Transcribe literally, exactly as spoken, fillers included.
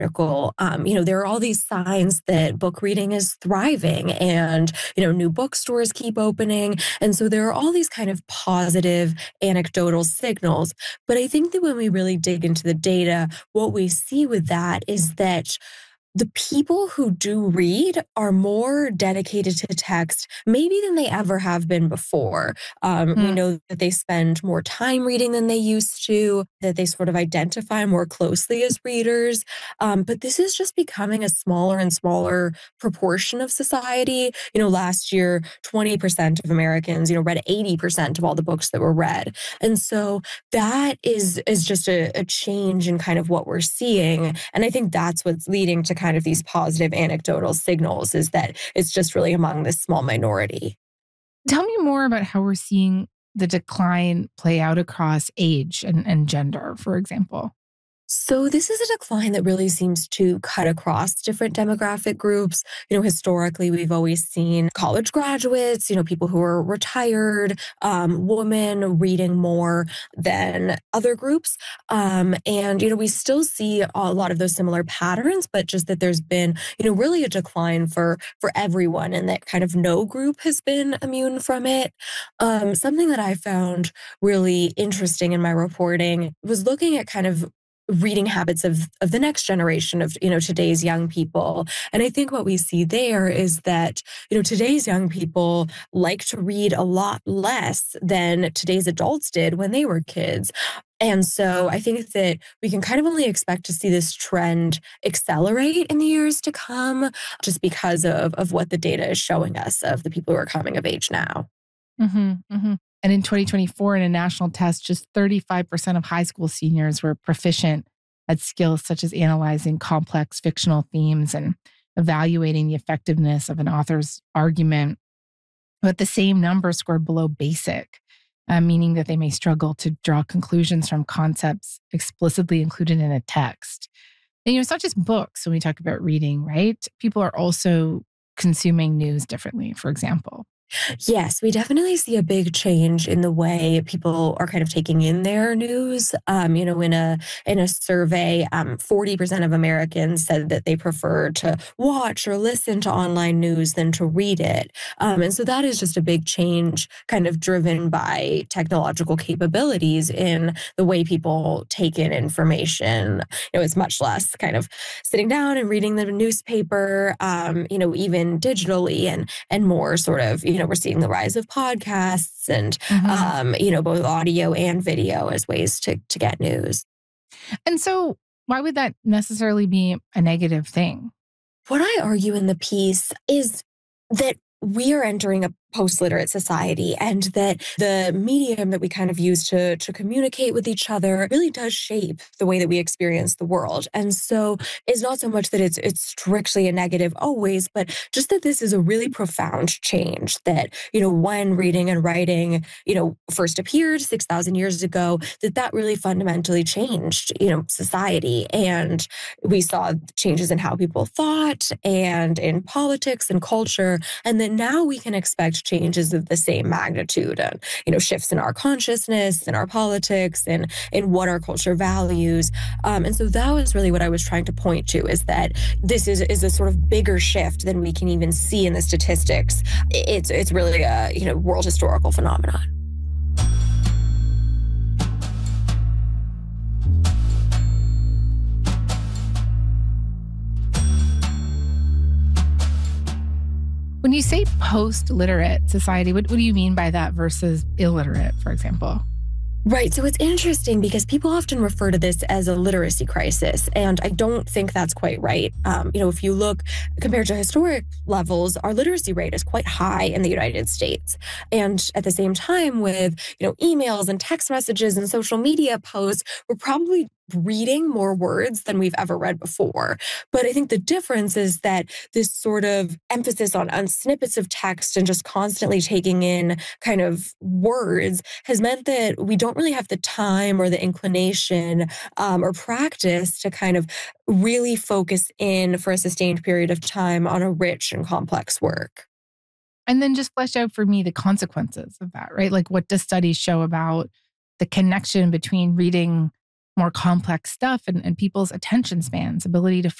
article, um, you know, there are all these signs that book reading is thriving and, you know, new bookstores keep opening. And so there are all these kind of positive anecdotal signals. But I think that when we really dig into the data, what we see with that is that the people who do read are more dedicated to text, maybe than they ever have been before. Um, we Mm. know that they spend more time reading than they used to, that they sort of identify more closely as readers. Um, but this is just becoming a smaller and smaller proportion of society. You know, last year, twenty percent of Americans, you know, read eighty percent of all the books that were read. And so that is, is just a, a change in kind of what we're seeing. And I think that's what's leading to kind of these positive anecdotal signals, is that it's just really among this small minority. Tell me more about how we're seeing the decline play out across age and, and gender, for example. So this is a decline that really seems to cut across different demographic groups. You know, historically, we've always seen college graduates, you know, people who are retired, um, women reading more than other groups. Um, and, you know, we still see a lot of those similar patterns, but just that there's been, you know, really a decline for, for everyone, and that kind of no group has been immune from it. Um, something that I found really interesting in my reporting was looking at kind of reading habits of of the next generation of, you know, today's young people. And I think what we see there is that, you know, today's young people like to read a lot less than today's adults did when they were kids. And so I think that we can kind of only expect to see this trend accelerate in the years to come, just because of, of what the data is showing us of the people who are coming of age now. hmm hmm And in twenty twenty-four, in a national test, just thirty-five percent of high school seniors were proficient at skills such as analyzing complex fictional themes and evaluating the effectiveness of an author's argument. But the same number scored below basic, uh, meaning that they may struggle to draw conclusions from concepts explicitly included in a text. And, you know, it's not just books when we talk about reading, right? People are also consuming news differently, for example. Yes, we definitely see a big change in the way people are kind of taking in their news. Um, you know, in a in a survey, um, forty percent of Americans said that they prefer to watch or listen to online news than to read it. Um, and so that is just a big change, kind of driven by technological capabilities in the way people take in information. You know, it's much less kind of sitting down and reading the newspaper, um, you know, even digitally, and and more sort of, you know, we're seeing the rise of podcasts and, hmm um, you know, both audio and video as ways to, to get news. And so, why would that necessarily be a negative thing? What I argue in the piece is that we are entering a post-literate society, and that the medium that we kind of use to, to communicate with each other really does shape the way that we experience the world. And so it's not so much that it's it's strictly a negative always, but just that this is a really profound change, that, you know, when reading and writing, you know, first appeared six thousand years ago, that that really fundamentally changed, you know, society. And we saw changes in how people thought and in politics and culture, and that now we can expect changes of the same magnitude, and, you know, shifts in our consciousness and our politics and in what our culture values. Um, and so that was really what I was trying to point to, is that this is, is a sort of bigger shift than we can even see in the statistics. It's, it's really a, you know, world historical phenomenon. When you say post-literate society, what, what do you mean by that versus illiterate, for example? Right. So it's interesting because people often refer to this as a literacy crisis, and I don't think that's quite right. Um, you know, if you look compared to historic levels, our literacy rate is quite high in the United States. And at the same time, with, you know, emails and text messages and social media posts, we're probably reading more words than we've ever read before. But I think the difference is that this sort of emphasis on, on snippets of text and just constantly taking in kind of words has meant that we don't really have the time or the inclination um, or practice to kind of really focus in for a sustained period of time on a rich and complex work. And then just flesh out for me the consequences of that, right? Like, what do studies show about the connection between reading more complex stuff and, and people's attention spans, ability to